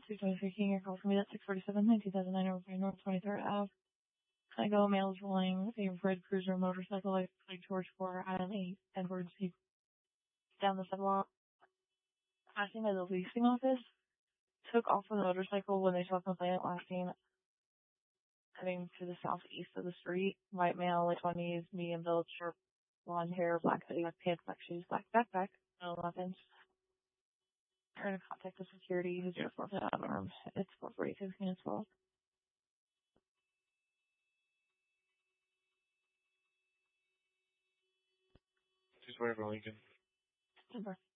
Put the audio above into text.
223 King, your call for me at 647 2009 over North 23rd Ave. Psycho male is rolling a red cruiser motorcycle like George 4 Adam 8 Edwards down the sidewalk. Passing by the leasing office, took off on the motorcycle when they saw a complainant last seen heading to the southeast of the street. White male, late 20s, medium build, short blonde hair, black hoodie, black pants, black shoes, black backpack, no weapons. Trying to contact the security who's uniformed and unarmed. It's 4:42 minutes well. Just wait for Lincoln. September.